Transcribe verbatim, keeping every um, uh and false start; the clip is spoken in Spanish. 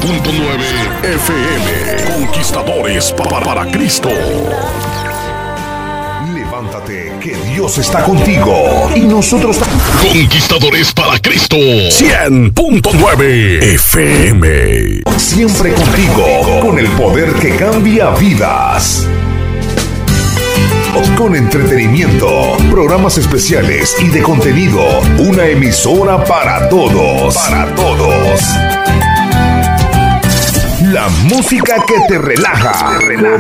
punto nueve F M. Conquistadores para, para Cristo. Levántate, que Dios está contigo. Y nosotros también. Conquistadores para Cristo. cien punto nueve F M. Siempre contigo, con el poder que cambia vidas. Con entretenimiento, programas especiales y de contenido. Una emisora para todos. Para todos. La música que te relaja. Te relaja.